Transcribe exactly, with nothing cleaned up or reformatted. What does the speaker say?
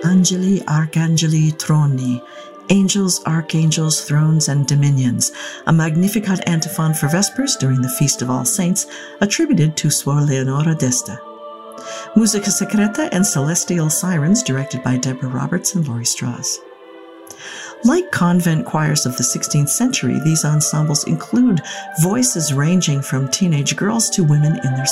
Angeli, Arcangeli, Troni, Angels, Archangels, Thrones, and Dominions, a Magnificat antiphon for Vespers during the Feast of All Saints, attributed to Suor Leonora d'Este. Musica Secreta and Celestial Sirens, directed by Deborah Roberts and Laurie Strauss. Like convent choirs of the sixteenth century, these ensembles include voices ranging from teenage girls to women in their